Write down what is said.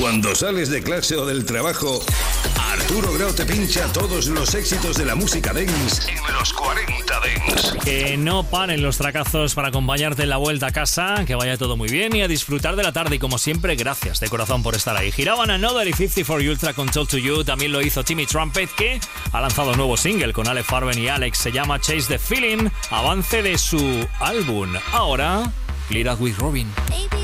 Cuando sales de clase o del trabajo, Arturo Grau te pincha todos los éxitos de la música dance en los 40 Dance. Que no paren los tracazos para acompañarte en la vuelta a casa, que vaya todo muy bien y a disfrutar de la tarde. Y como siempre, gracias de corazón por estar ahí. Giraban Another y 54 Ultra con Talk to You. También lo hizo Timmy Trumpet, que ha lanzado un nuevo single con Ale Farben y Alex. Se llama Chase the Feeling, avance de su álbum. Ahora, Clear Out with Robin.